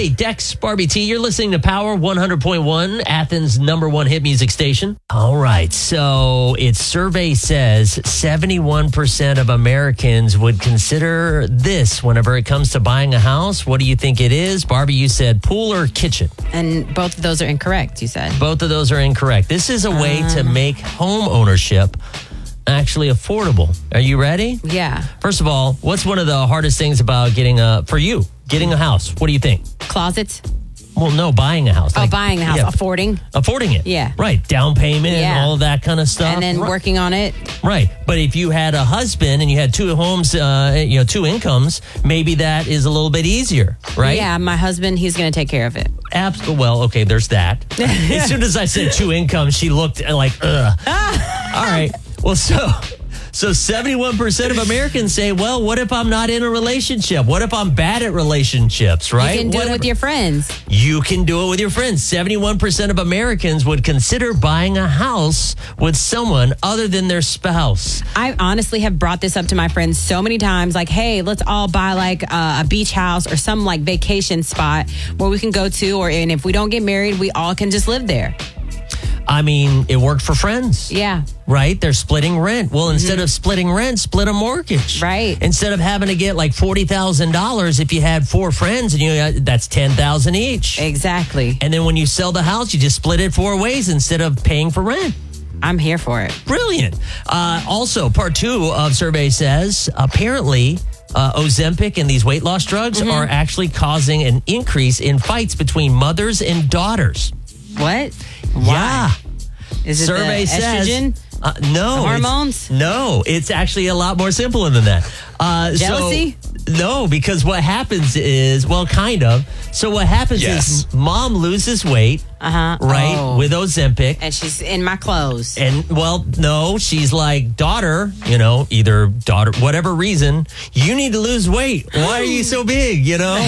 Hey, Dex, Barbie T, you're listening to Power 100.1, Athens' #1 hit music station. All right, so its survey says 71% of Americans would consider this whenever it comes to buying a house. What do you think it is? Barbie, you said pool or kitchen. And both of those are incorrect, you said. Both of those are incorrect. This is a way to make home ownership actually affordable. Are you ready? Yeah. First of all, what's one of the hardest things about getting a house? What do you think? Closets? Well, no, buying a house. Buying a house. yeah, Affording it. Yeah. Right. Down payment, Yeah. all of that kind of stuff. and then working on it. Right. But if you had a husband and you had two homes, two incomes, maybe that is a little bit easier, right? Yeah, my husband, he's going to take care of it. Absolutely. Well, okay, there's that. As soon as I said two incomes, she looked like, ugh. All right. Well, so 71% of Americans say, well, what if I'm not in a relationship? What if I'm bad at relationships, right? You can do it with your friends. You can do it with your friends. 71% of Americans would consider buying a house with someone other than their spouse. I honestly have brought this up to my friends so many times, like, hey, let's all buy like a beach house or some like vacation spot where we can go to, and if we don't get married, we all can just live there. I mean, it worked for friends. Yeah. Right? They're splitting rent. Well, instead of splitting rent, split a mortgage. Right. Instead of having to get like $40,000 if you had four friends and that's $10,000 each. Exactly. And then when you sell the house, you just split it 4 ways instead of paying for rent. I'm here for it. Brilliant. Also, part 2 of survey says apparently Ozempic and these weight loss drugs are actually causing an increase in fights between mothers and daughters. What? Yeah. Is it Survey the estrogen? No. The hormones? It's actually a lot more simple than that. Jealousy? No, because what happens is, well, kind of. So what happens is mom loses weight, right, with Ozempic. And she's in my clothes. And, well, no, she's like, daughter, either daughter, whatever reason, you need to lose weight. Why are you so big,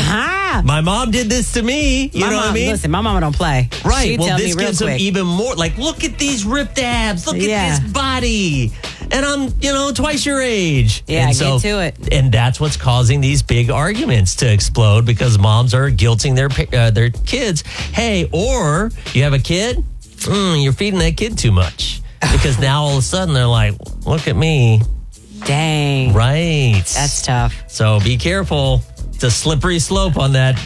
My mom did this to me. You know what I mean? Listen, my mama don't play. Right. She'd Well, tell this me real gives them quick. even more. Like, look at these ripped abs. Look at this body. And I'm, twice your age. Yeah, and get to it. And that's what's causing these big arguments to explode because moms are guilting their kids. Hey, or you have a kid, you're feeding that kid too much. Because now all of a sudden they're like, look at me. Dang. Right. That's tough. So be careful. It's a slippery slope on that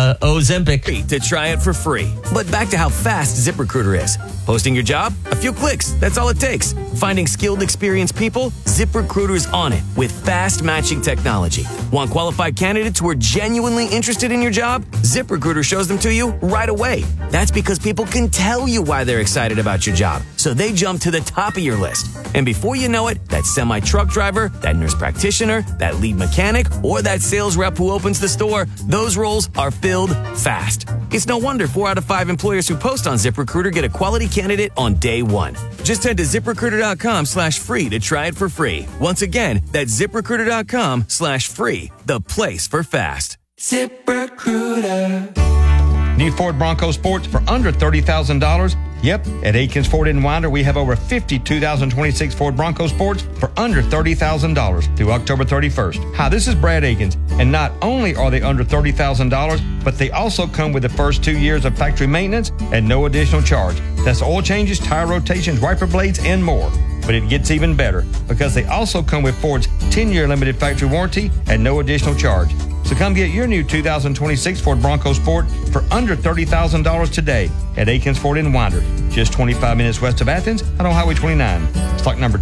Ozempic. To try it for free. But back to how fast ZipRecruiter is. Posting your job? A few clicks. That's all it takes. Finding skilled, experienced people? ZipRecruiter's on it with fast matching technology. Want qualified candidates who are genuinely interested in your job? ZipRecruiter shows them to you right away. That's because people can tell you why they're excited about your job. So they jump to the top of your list. And before you know it, that semi-truck driver, that nurse practitioner, that lead mechanic, or that sales rep who opens the store, those roles are filled fast. It's no wonder 4 out of 5 employers who post on ZipRecruiter get a quality candidate on day one. Just head to ZipRecruiter.com/free to try it for free. Once again, that's ZipRecruiter.com/free, the place for fast. ZipRecruiter. New Ford Bronco Sports for under $30,000. Yep, at Aikens Ford in Winder, we have over 52,026 Ford Bronco Sports for under $30,000 through October 31st. Hi, this is Brad Aikens, and not only are they under $30,000, but they also come with the first 2 years of factory maintenance at no additional charge. That's oil changes, tire rotations, wiper blades, and more. But it gets even better because they also come with Ford's 10-year limited factory warranty at no additional charge. So come get your new 2026 Ford Bronco Sport for under $30,000 today at Aikens Ford in Winder, just 25 minutes west of Athens and on Highway 29. Stock number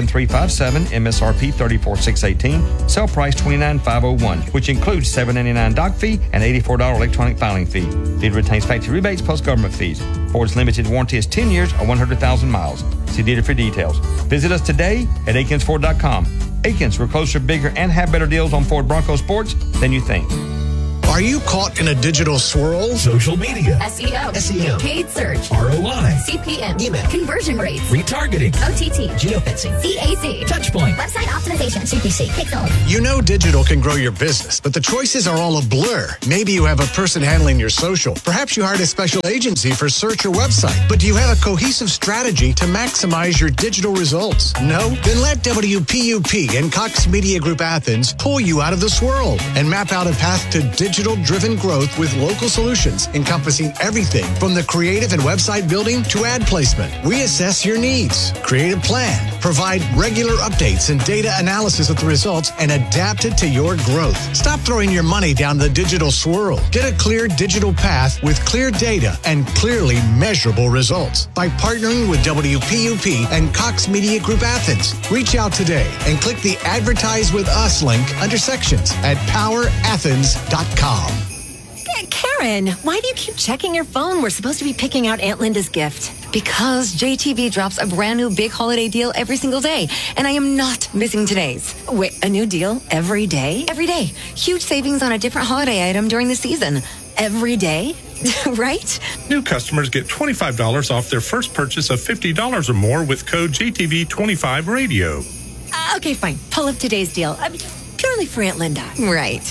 27357, MSRP 34618, sell price $29,501, which includes $7.99 dock fee and $84 electronic filing fee. Dealer retains factory rebates plus government fees. Ford's limited warranty is 10 years or 100,000 miles. See dealer for details. Visit us today at AikensFord.com. Aikens, we're closer, bigger, and have better deals on Ford Bronco Sports than you think. Are you caught in a digital swirl? Social media, SEO, SEM, paid search, ROI, CPM, email, conversion rates, retargeting, OTT, geofencing, CAC, Touchpoint, website optimization, CPC, Pixel. You know digital can grow your business, but the choices are all a blur. Maybe you have a person handling your social. Perhaps you hired a special agency for search or website. But do you have a cohesive strategy to maximize your digital results? No? Then let WPUP and Cox Media Group Athens pull you out of the swirl and map out a path to digital digital-driven growth with local solutions encompassing everything from the creative and website building to ad placement. We assess your needs, create a plan, provide regular updates and data analysis of the results, and adapt it to your growth. Stop throwing your money down the digital swirl. Get a clear digital path with clear data and clearly measurable results by partnering with WPUP and Cox Media Group Athens. Reach out today and click the Advertise with Us link under sections at powerathens.com. Karen, why do you keep checking your phone? We're supposed to be picking out Aunt Linda's gift. Because JTV drops a brand new big holiday deal every single day, and I am not missing today's. Wait, a new deal every day? Every day. Huge savings on a different holiday item during the season. Every day? Right? New customers get $25 off their first purchase of $50 or more with code JTV25Radio. Okay, fine. Pull up today's deal. Purely for Aunt Linda. Right.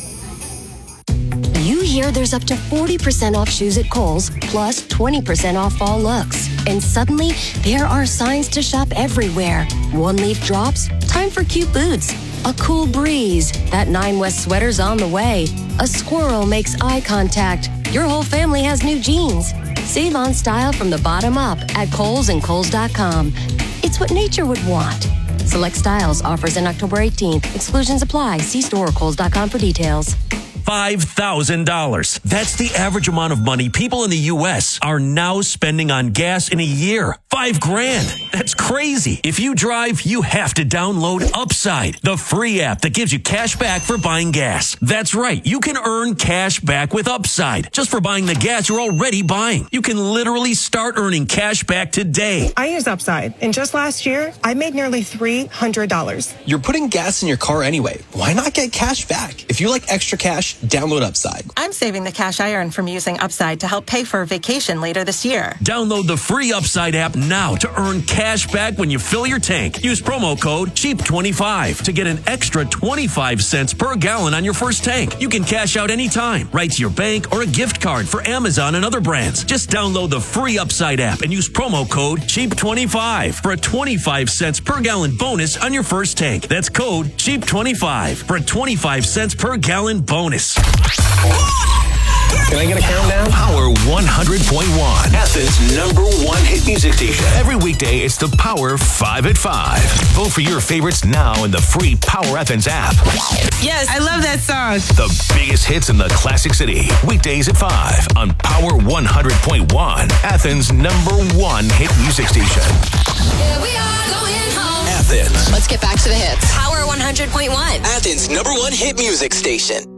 You hear there's up to 40% off shoes at Kohl's, plus 20% off fall looks. And suddenly, there are signs to shop everywhere. One leaf drops, time for cute boots. A cool breeze, that 9 West sweater's on the way. A squirrel makes eye contact. Your whole family has new jeans. Save on style from the bottom up at Kohl's and Kohl's.com. It's what nature would want. Select styles, offers in October 18th. Exclusions apply. See store or Kohl's.com for details. $5,000. That's the average amount of money people in the U.S. are now spending on gas in a year. $5,000. That's crazy. If you drive, you have to download Upside, the free app that gives you cash back for buying gas. That's right. You can earn cash back with Upside just for buying the gas you're already buying. You can literally start earning cash back today. I use Upside, and just last year, I made nearly $300. You're putting gas in your car anyway. Why not get cash back? If you like extra cash, download Upside. I'm saving the cash I earn from using Upside to help pay for a vacation later this year. Download the free Upside app now to earn cash back when you fill your tank. Use promo code CHEAP25 to get an extra 25 cents per gallon on your first tank. You can cash out anytime, right to your bank or a gift card for Amazon and other brands. Just download the free Upside app and use promo code CHEAP25 for a 25 cents per gallon bonus on your first tank. That's code CHEAP25 for a 25 cents per gallon bonus. Can I get a countdown? Power 100.1, Athens' #1 hit music station. Every weekday, it's the Power 5 at 5. Vote for your favorites now in the free Power Athens app. Yes, I love that song. The biggest hits in the classic city. Weekdays at 5 on Power 100.1, Athens' #1 hit music station. Here we are going home. Athens. Let's get back to the hits. Power 100.1. Athens' #1 hit music station.